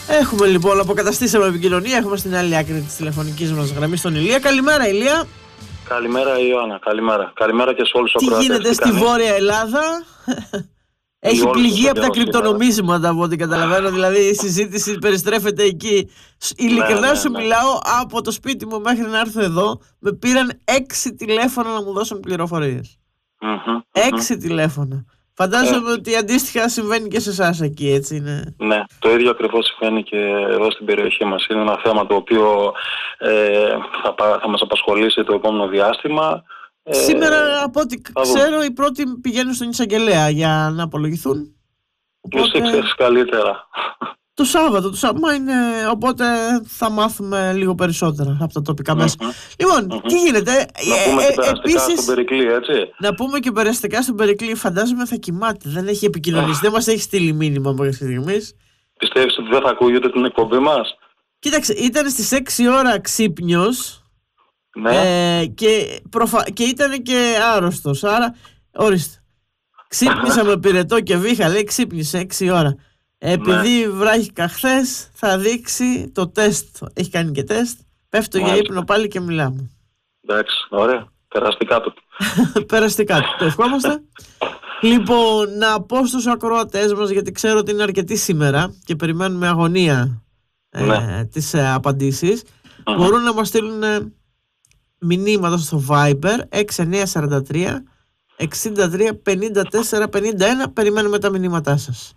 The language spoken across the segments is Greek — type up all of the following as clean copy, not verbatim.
Έχουμε λοιπόν, αποκαταστήσαμε επικοινωνία. Έχουμε στην άλλη άκρη της τηλεφωνικής μας γραμμής τον Ηλία. Καλημέρα, Ηλία. Καλημέρα, Ιωάννα. Καλημέρα και σε όλους τους ακροατές. Τι γίνεται στη Βόρεια Ελλάδα? Έχει πληγεί από τα κρυπτονομίσματα από ό,τι καταλαβαίνω. Δηλαδή η συζήτηση περιστρέφεται εκεί. Ειλικρινά σου μιλάω, από το σπίτι μου μέχρι να έρθω εδώ με πήραν 6 τηλέφωνα να μου δώσουν πληροφορίες. 6 τηλέφωνα. Φαντάζομαι ότι αντίστοιχα συμβαίνει και σε εσάς εκεί, έτσι είναι? Ναι, το ίδιο ακριβώς συμβαίνει και εδώ στην περιοχή μας. Είναι ένα θέμα το οποίο θα μας απασχολήσει το επόμενο διάστημα. Σήμερα, από ό,τι ξέρω, οι πρώτοι πηγαίνουν στον εισαγγελέα για να απολογηθούν. Εσύ ξέρεις καλύτερα. Το Σάββατο είναι, οπότε θα μάθουμε λίγο περισσότερα από τα τοπικά μέσα. Λοιπόν, τι γίνεται? Να πούμε και περαστικά στον Περικλή, έτσι. Να πούμε και περαστικά στον Περικλή. Φαντάζομαι θα κοιμάται, δεν έχει επικοινωνήσει, δεν μας έχει στείλει μήνυμα μέχρι στιγμής. Πιστεύεις ότι δεν θα ακούγεται την εκπομπή μας? Κοίταξε, ήταν στις 6 ώρα ξύπνιος. Ναι. Και ήταν και άρρωστος. Άρα, ορίστε. Ξύπνησα με πυρετό και βήχα, λέει, ξύπνησε 6 ώρα. Επειδή βράχηκα χθες, θα δείξει το τεστ. Έχει κάνει και τεστ. Πέφτω για ύπνο πάλι και μιλάμε. Εντάξει, ωραία. Περαστικά του. Περαστικά του. Το ευχόμαστε. Λοιπόν, να πω στους ακροατές μας, γιατί ξέρω ότι είναι αρκετοί σήμερα και περιμένουμε αγωνία τις απαντήσεις. Μπορούν να μας στείλουν μηνύματα στο Viber 6943 63 54 51. Περιμένουμε τα μηνύματά σας.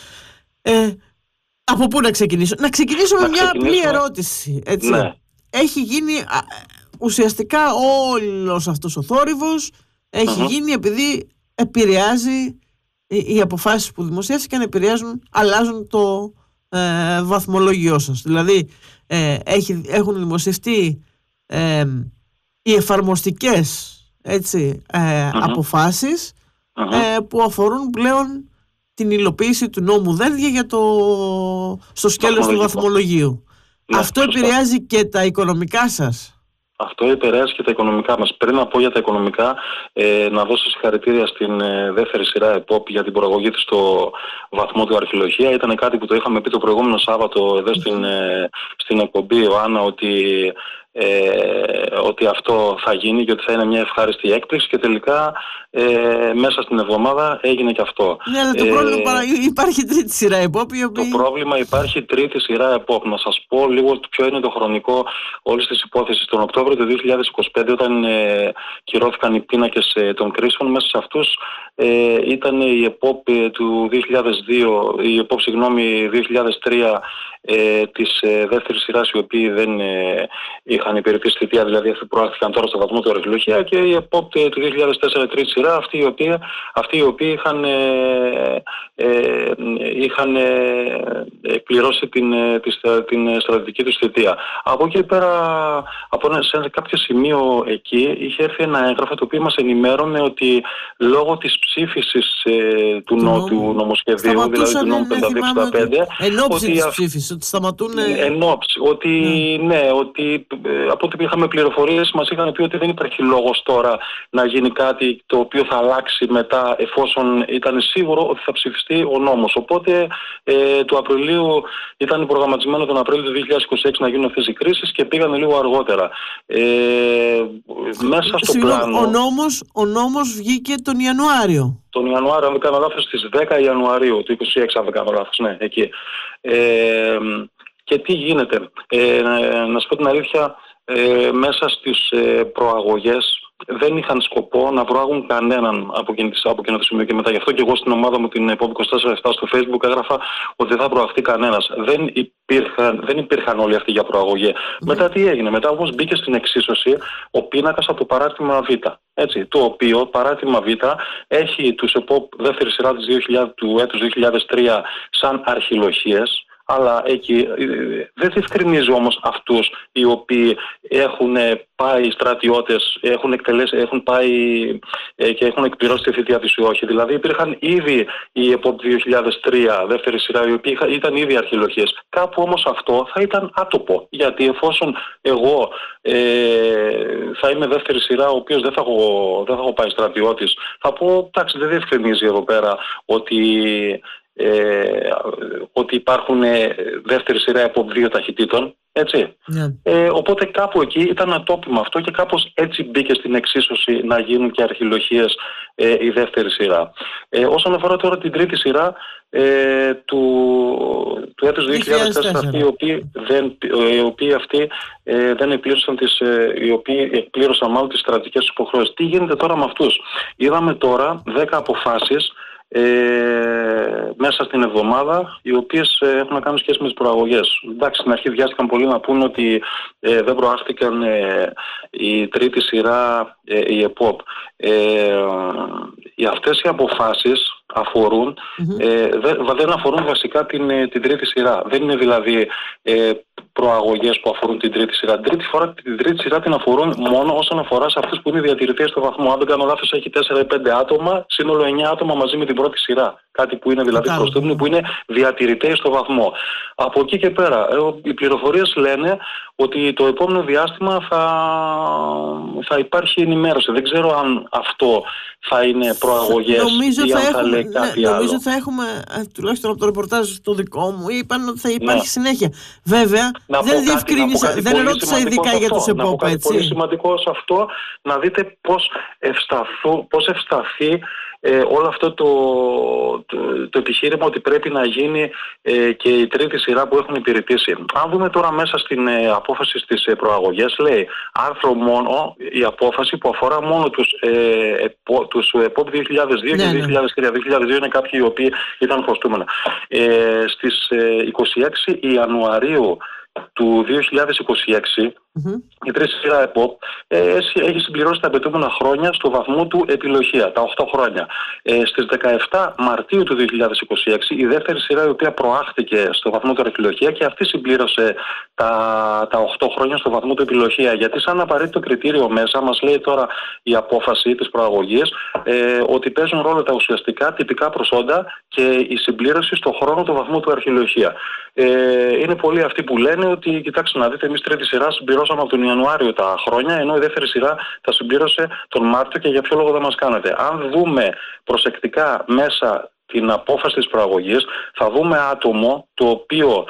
Από πού να ξεκινήσω? Να ξεκινήσω με μια απλή ερώτηση, έτσι. Ναι. Έχει γίνει ουσιαστικά όλος αυτός ο θόρυβος έχει γίνει επειδή επηρεάζει οι αποφάσεις που δημοσιεύτηκαν, αλλάζουν το βαθμολόγιό σας. Δηλαδή έχουν δημοσιευτεί οι εφαρμοστικές, έτσι, αποφάσεις που αφορούν πλέον την υλοποίηση του νόμου Δένδια για στο σκέλος του βαθμολογίου. Ναι, αυτό επηρεάζει και τα οικονομικά σας? Αυτό επηρεάζει και τα οικονομικά μας. Πριν να πω για τα οικονομικά, να δώσω συγχαρητήρια στην δεύτερη σειρά ΕΠΟΠ για την προαγωγή της στο βαθμό του αρχαιολογία. Ήταν κάτι που το είχαμε πει το προηγούμενο Σάββατο εδώ στην εκπομπή, Ιωάννα, ότι αυτό θα γίνει και ότι θα είναι μια ευχάριστη έκπληξη, και τελικά μέσα στην εβδομάδα έγινε και αυτό. Ναι, αλλά το πρόβλημα υπάρχει τρίτη σειρά ΕΠΟΠ. Το πρόβλημα υπάρχει τρίτη σειρά ΕΠΟΠ. Να σας πω λίγο ποιο είναι το χρονικό όλης της υπόθεσης. Τον Οκτώβριο του 2025, όταν κυρώθηκαν οι πίνακες των κρίσεων, μέσα σε αυτούς ήταν η ΕΠΟΠ του 2002, η ΕΠΟΠ 2003 της δεύτερης σειράς, οι οποίοι δεν είχαν υπηρετήσει θητεία, δηλαδή αυτοί προάχθηκαν τώρα στο βαθμό του αρχαιολογία, και η ΕΠΟΠ του 2004 τρίτη σειρά, αυτοί οι οποίοι είχαν εκπληρώσει την στρατιωτική τους θητεία. Από εκεί πέρα, σε κάποιο σημείο εκεί, είχε έρθει ένα έγγραφο το οποίο μας ενημέρωνε ότι λόγω της ψήφισης του νομοσχεδίου, δηλαδή του νόμου 5265, ενόψη της ψήφισης, ότι σταματούν. Ότι από ό,τι είχαμε πληροφορίες μας είχαν πει ότι δεν υπάρχει λόγος τώρα να γίνει κάτι το οποίο θα αλλάξει μετά, εφόσον ήταν σίγουρο ότι θα ψηφιστεί ο νόμος. Οπότε του Απριλίου ήταν προγραμματισμένο τον Απρίλιο του 2026 να γίνουν αυτές οι κρίσεις και πήγανε λίγο αργότερα. Μέσα στο πλάνο... Ο νόμος βγήκε τον Ιανουάριο. Τον Ιανουάριο, αν δεν κάνω λάθος, στις 10 Ιανουαρίου του 2026, αν δεν κάνω λάθος, ναι, εκεί. Και τι γίνεται? Να σου πω την αλήθεια, μέσα στις προαγωγές δεν είχαν σκοπό να προάγουν κανέναν από εκείνο το σημείο και μετά. Γι' αυτό και εγώ στην ομάδα μου, την ΕΠΟΠ 24/7, στο Facebook έγραφα ότι δεν θα προαχθεί κανένας. Δεν υπήρχαν όλοι αυτοί για προαγωγή. Μετά τι έγινε? Μετά όμως μπήκε στην εξίσωση ο πίνακας από το παράρτημα Β. Έτσι, το οποίο παράρτημα Β έχει τους ΕΠΟΠ δεύτερη σειρά του έτους 2003 σαν αρχιλοχίες, αλλά εκεί δεν διευκρινίζει όμως αυτούς οι οποίοι έχουν πάει στρατιώτες, έχουν πάει και έχουν εκπληρώσει τη θητεία τους ή όχι. Δηλαδή υπήρχαν ήδη οι ΕΠΟΠ 2003 δεύτερη σειρά, οι οποίοι ήταν ήδη αρχιλοχίες. Κάπου όμως αυτό θα ήταν άτοπο, γιατί εφόσον εγώ θα είμαι δεύτερη σειρά, ο οποίος δεν θα έχω πάει στρατιώτης, θα πω εντάξει, δεν διευκρινίζει εδώ πέρα ότι ότι υπάρχουν δεύτερη σειρά ΕΠΟΠ 2 ταχυτήτων, έτσι. Οπότε κάπου εκεί ήταν ατόπιμο αυτό και κάπως έτσι μπήκε στην εξίσωση να γίνουν και αρχιλοχίες η δεύτερη σειρά. Όσον αφορά τώρα την τρίτη σειρά του έτους 2004, οι οποίοι αυτοί δεν εκπλήρωσαν οι οποίοι εκπλήρωσαν μάλλον τις στρατηγικές υποχρεώσεις. Τι γίνεται τώρα με αυτούς? Είδαμε τώρα 10 αποφάσεις μέσα στην εβδομάδα, οι οποίες έχουν να κάνουν σχέση με τις προαγωγές. Εντάξει, στην αρχή βιάστηκαν πολύ να πούν ότι δεν προάχθηκαν η τρίτη σειρά, η ΕΠΟΠ. Αυτές οι αποφάσεις αφορούν, δεν αφορούν βασικά την τρίτη σειρά. Δεν είναι δηλαδή προαγωγές που αφορούν την τρίτη σειρά. Την τρίτη σειρά την αφορούν μόνο όσον αφορά σε αυτούς που είναι διατηρητές στο βαθμό. Αν δεν κάνω λάθος, έχει 4 ή 5 άτομα, σύνολο 9 άτομα μαζί με την πρώτη σειρά. Κάτι που είναι δηλαδή προστούμενοι, που είναι διατηρητές στο βαθμό. Από εκεί και πέρα, οι πληροφορίες λένε ότι το επόμενο διάστημα θα υπάρχει ενημέρωση. Δεν ξέρω αν αυτό θα είναι προαγωγές ή αν θα λέει κάτι άλλο. Νομίζω θα έχουμε, τουλάχιστον από το ρεπορτάζ το δικό μου, είπαν ότι θα υπάρχει συνέχεια. Βέβαια, δεν διευκρίνησα, δεν ερώτησα ειδικά για τους ΕΠΟΠ, έτσι. Πολύ σημαντικό σε αυτό, να δείτε πώς ευσταθεί όλο αυτό το επιχείρημα ότι πρέπει να γίνει και η τρίτη σειρά που έχουν υπηρετήσει. Αν δούμε τώρα μέσα στην απόφαση στις προαγωγές, λέει άρθρο μόνο, η απόφαση που αφορά μόνο τους ΕΠΟΠ 2002 και 2003. 2002 είναι κάποιοι οι οποίοι ήταν χρωστούμενα. Στις 26 Ιανουαρίου του 2026 η τρίτη σειρά ΕΠΟΠ έχει συμπληρώσει τα απαιτούμενα χρόνια στο βαθμό του επιλογία, τα 8 χρόνια. Στις 17 Μαρτίου του 2026 η δεύτερη σειρά, η οποία προάχθηκε στο βαθμό του επιλογία, και αυτή συμπλήρωσε τα 8 χρόνια στο βαθμό του επιλογία. Γιατί σαν απαραίτητο κριτήριο μέσα μας λέει τώρα η απόφαση της προαγωγής ότι παίζουν ρόλο τα ουσιαστικά τυπικά προσόντα και η συμπλήρωση στο χρόνο του βαθμού του αρχιλογία. Είναι πολλοί αυτοί που λένε ότι κοιτάξτε να δείτε, εμείς τρίτη σειρά συμπληρώσαμε από τον Ιανουάριο τα χρόνια, ενώ η δεύτερη σειρά τα συμπλήρωσε τον Μάρτιο, και για ποιο λόγο δεν μας κάνετε? Αν δούμε προσεκτικά μέσα την απόφαση της προαγωγής, θα δούμε άτομο το οποίο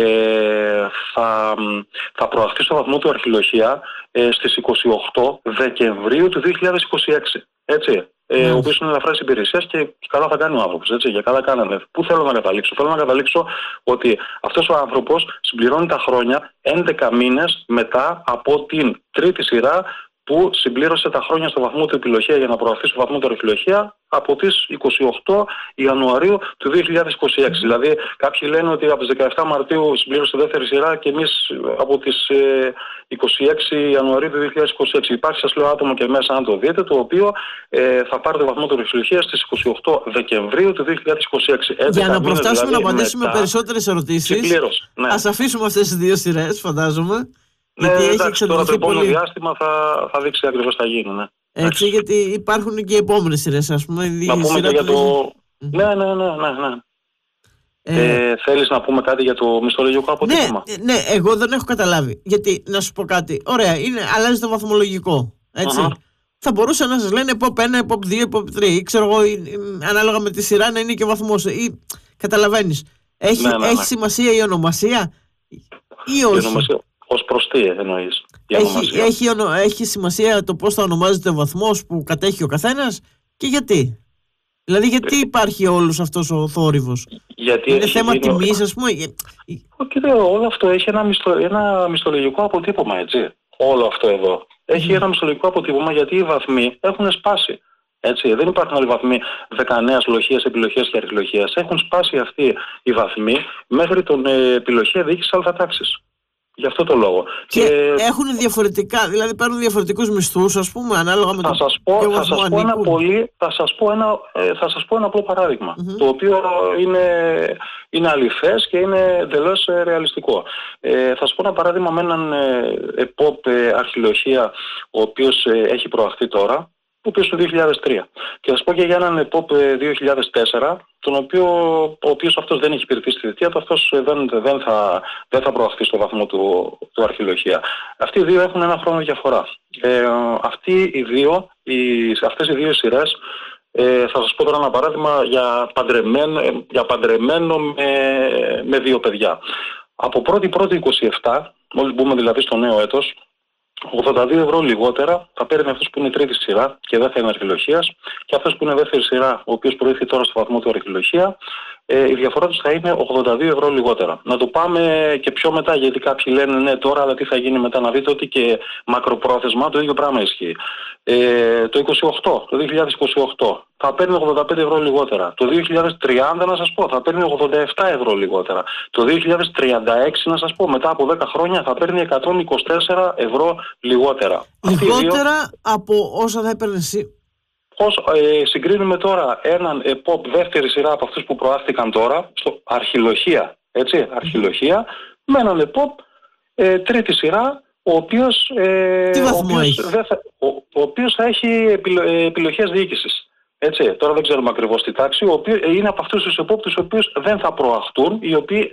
θα προαχθεί στο βαθμό του αρχιλοχία στις 28 Δεκεμβρίου του 2026. Έτσι. Ο οποίος είναι ελαφράς υπηρεσίας και καλά θα κάνει ο άνθρωπος, έτσι, για καλά κάνανε. Πού θέλω να καταλήξω? Θέλω να καταλήξω ότι αυτός ο άνθρωπος συμπληρώνει τα χρόνια 11 μήνες μετά από την τρίτη σειρά που συμπλήρωσε τα χρόνια στο βαθμό του επιλογία για να προαχθεί στο βαθμό του αρχιλοχία από τις 28 Ιανουαρίου του 2026. Δηλαδή κάποιοι λένε ότι από τις 17 Μαρτίου συμπλήρωσε δεύτερη σειρά και εμείς από τις 26 Ιανουαρίου του 2026. Υπάρχει, σας λέω, άτομο και μέσα, αν το δείτε, το οποίο θα πάρει το βαθμό του αρχιλοχία στις 28 Δεκεμβρίου του 2026. Για να προφτάσουμε δηλαδή, να απαντήσουμε περισσότερες ερωτήσεις, ας αφήσουμε αυτές τις δύο σειρές, φαντάζομαι. Γιατί εντάξει, τώρα το επόμενο διάστημα θα δείξει ακριβώς θα γίνει. Ναι. Έτσι, γιατί υπάρχουν και οι επόμενες σειρές, ας πούμε. Να πούμε και για το... Ναι. Θέλεις να πούμε κάτι για το μισθολογικό αποτύπωμα? Ναι, εγώ δεν έχω καταλάβει. Γιατί, να σου πω κάτι, ωραία, αλλάζει το βαθμολογικό, έτσι. Θα μπορούσε να σας λένε ΕΠΟΠ 1, ΕΠΟΠ 2, ΕΠΟΠ 3, ή ξέρω εγώ, ανάλογα με τη σειρά να είναι και ο βαθμός. Καταλαβαίνεις, έχει σημασία η ονομασία ή όχι? Η ονομασία. Ως προς τι εννοείς? Έχει σημασία το πώς θα ονομάζεται ο βαθμός που κατέχει ο καθένας και γιατί? Δηλαδή γιατί υπάρχει όλος αυτός ο θόρυβος? Είναι θέμα τιμής, ας πούμε? Όλο αυτό έχει ένα μισθολογικό αποτύπωμα, έτσι. Όλο αυτό εδώ έχει ένα μισθολογικό αποτύπωμα, γιατί οι βαθμοί έχουν σπάσει. Έτσι, δεν υπάρχουν άλλοι βαθμοί 19 λοχείας, επιλογίας και αρχιλοχείας. Έχουν σπάσει αυτοί οι βαθμοί μέχρι τον επιλογία διοίκησης αλφατάξης. Γι' αυτό το λόγο. Και έχουν διαφορετικά, δηλαδή παίρνουν διαφορετικούς μισθούς, ας πούμε, ανάλογα με το βαθμό ανήκουν. Θα σας πω ένα απλό παράδειγμα, το οποίο είναι αληθές και είναι εντελώς ρεαλιστικό. Θα σας πω ένα παράδειγμα με έναν ΕΠΟΠ αρχιλοχεία, ο οποίος έχει προαχθεί τώρα, ο οποίος το 2003. Και θα σας πω και για έναν ΕΠΟΠ 2004, ο οποίος αυτός δεν έχει υπηρετήσει τη θητεία του, αυτός δεν θα προαχθεί στο βαθμό του αρχιλοχεία. Αυτοί οι δύο έχουν ένα χρόνο διαφορά. Αυτές οι δύο σειρές Θα σας πω τώρα ένα παράδειγμα για παντρεμένο με 2 παιδιά. Από 1η 27, μόλις μπούμε δηλαδή στο νέο έτος, 82 ευρώ λιγότερα θα παίρνει αυτός που είναι τρίτη σειρά και δεν θα είναι αρχαιολογίας, και αυτός που είναι δεύτερη σειρά, ο οποίος προήλθε τώρα στο βαθμό του αρχαιολογία, η διαφορά τους θα είναι 82 ευρώ λιγότερα. Να το πάμε και πιο μετά, γιατί κάποιοι λένε ναι τώρα, αλλά τι θα γίνει μετά. Να δείτε ότι και μακροπρόθεσμα το ίδιο πράγμα ισχύει. Το 2028 θα παίρνει 85 ευρώ λιγότερα. Το 2030 να σας πω θα παίρνει 87 ευρώ λιγότερα. Το 2036 να σας πω μετά από 10 χρόνια θα παίρνει 124 ευρώ λιγότερα. Λιγότερα από όσα θα έπαιρνε εσύ. Συγκρίνουμε τώρα έναν ΕΠΟΠ δεύτερη σειρά από αυτούς που προάχθηκαν τώρα στο αρχιλοχία, έτσι, αρχιλοχία, με έναν ΕΠΟΠ τρίτη σειρά, ο οποίος θα έχει επιλογές διοίκησης. Έτσι, τώρα δεν ξέρουμε ακριβώς τι τάξη, είναι από αυτούς τους ΕΠΟΠ τους οποίους δεν θα προαχθούν, οι οποίοι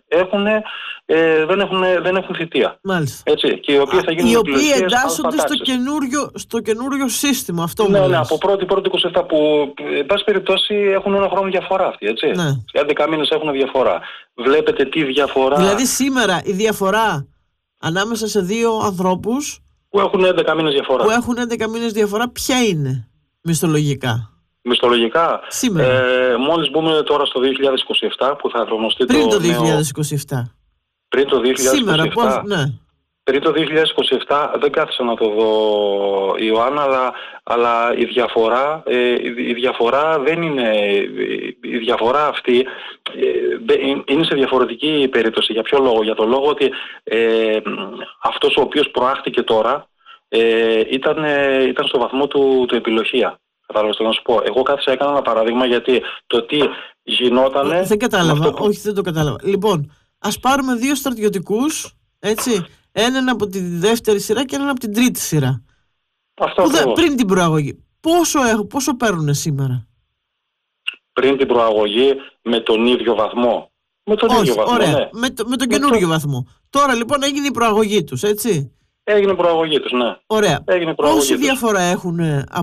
δεν έχουν θητεία. Μάλιστα. Έτσι, και οι οποίοι θα γίνουν οι εντάσσονται στο καινούριο σύστημα. Αυτό ναι, από 1η 27 που, εν πάση περιπτώσει, έχουν ένα χρόνο διαφορά αυτοί, έτσι. Ναι. 11 μήνες έχουν διαφορά. Βλέπετε τι διαφορά. Δηλαδή σήμερα η διαφορά ανάμεσα σε 2 ανθρώπους που έχουν 11 μήνες διαφορά. Που έχουν 11 μήνες διαφορά, ποια είναι μισθολογικά? Μισθολογικά, μόλις μπούμε τώρα στο 2027 που θα εφαρμοστεί πριν το 2027. Πριν το 2027. Σήμερα, ναι. Πριν το 2027 δεν κάθισα να το δω, Ιωάννα, αλλά η διαφορά δεν είναι. Η διαφορά αυτή είναι σε διαφορετική περίπτωση. Για ποιο λόγο? Για το λόγο ότι αυτός ο οποίος προάχθηκε τώρα ήταν στο βαθμό του επιλογία. Κατάλαβες το να σου πω? Εγώ κάθισα, έκανα ένα παράδειγμα, γιατί το τι γινότανε... Δεν κατάλαβα, όχι δεν το κατάλαβα. Λοιπόν, ας πάρουμε 2 στρατιωτικούς, έτσι, έναν από τη δεύτερη σειρά και έναν από την τρίτη σειρά. Πριν την προαγωγή. Πόσο παίρνουν σήμερα? Πριν την προαγωγή με τον ίδιο βαθμό. Με τον ίδιο βαθμό, ωραία. Ναι. Με τον καινούριο βαθμό. Τώρα λοιπόν έγινε η προαγωγή τους, έτσι. Έγινε η προαγωγή τους, ναι. Ωραία. Πόση διαφορά έχουν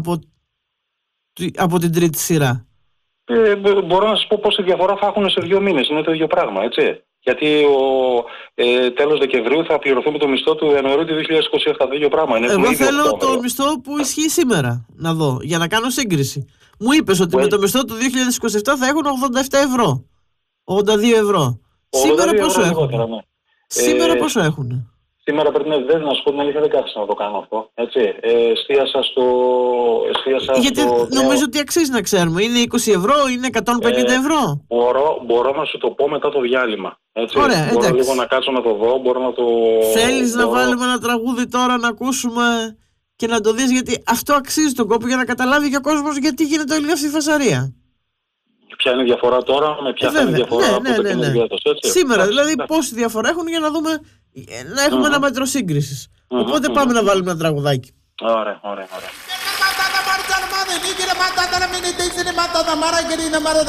από την τρίτη σειρά? Μπορώ να σας πω πόση διαφορά θα έχουν σε 2 μήνες. Είναι το ίδιο πράγμα, έτσι. Γιατί τέλος Δεκεμβρίου θα πληρωθούμε το μισθό του Ιανουαρίου του 2027. Το ίδιο πράγμα. Εγώ θέλω το μισθό που ισχύει σήμερα να δω, για να κάνω σύγκριση. Μου είπες ότι με το μισθό του 2027 θα έχουν 87 ευρώ. 82 ευρώ. Σήμερα πόσο έχουν? Ναι. Σήμερα πόσο έχουν? Σήμερα πρέπει να σου πω την αλήθεια, δεν κάθισα να το κάνω αυτό. Έτσι. Εστίασα γιατί νομίζω ότι αξίζει να ξέρουμε. Είναι 20 ευρώ, είναι 150 ευρώ. Μπορώ να σου το πω μετά το διάλειμμα. Έτσι. Ωραία, μπορώ λίγο να κάτσω να το δω, μπορώ να το... Θέλεις να βάλουμε ένα τραγούδι τώρα να ακούσουμε και να το δεις? Γιατί αυτό αξίζει τον κόπο, για να καταλάβει και ο κόσμος γιατί γίνεται όλη αυτή η φασαρία. Ποια είναι η διαφορά τώρα, με ποια είναι η διαφορά από το καινούργιο έτος, έτσι. Σήμερα δηλαδή πόση διαφορά έχουν, για να δούμε, να έχουμε ένα μέτρο σύγκρισης. Οπότε πάμε να βάλουμε ένα τραγουδάκι. Ωραία.